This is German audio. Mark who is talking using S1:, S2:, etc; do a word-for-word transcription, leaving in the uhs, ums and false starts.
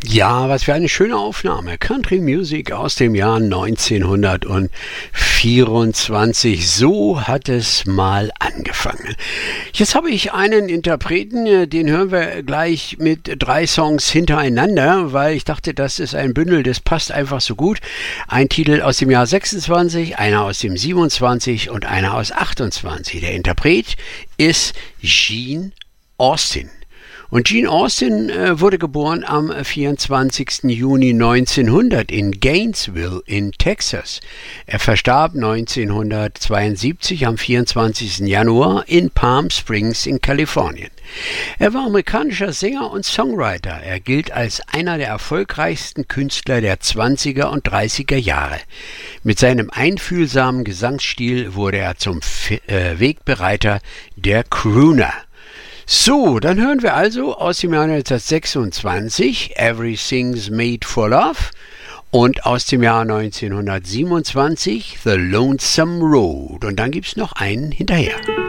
S1: Ja, was für eine schöne Aufnahme. Country Music aus dem Jahr neunzehnhundertvierundzwanzig. So hat es mal angefangen. Jetzt habe ich einen Interpreten, den hören wir gleich mit drei Songs hintereinander, weil ich dachte, das ist ein Bündel, das passt einfach so gut. Ein Titel aus dem Jahr sechsundzwanzig, einer aus dem siebenundzwanzig und einer aus achtundzwanzig. Der Interpret ist Gene Austin. Und Gene Austin äh, wurde geboren am vierundzwanzigsten Juni neunzehnhundert in Gainesville in Texas. Er verstarb neunzehnhundertzweiundsiebzig am vierundzwanzigsten Januar in Palm Springs in Kalifornien. Er war amerikanischer Sänger und Songwriter. Er gilt als einer der erfolgreichsten Künstler der zwanziger und dreißiger Jahre. Mit seinem einfühlsamen Gesangsstil wurde er zum F- äh, Wegbereiter der Crooner. So, dann hören wir also aus dem Jahr neunzehnhundertsechsundzwanzig Everything's Made for Love und aus dem Jahr neunzehnhundertsiebenundzwanzig The Lonesome Road. Und dann gibt's noch einen hinterher.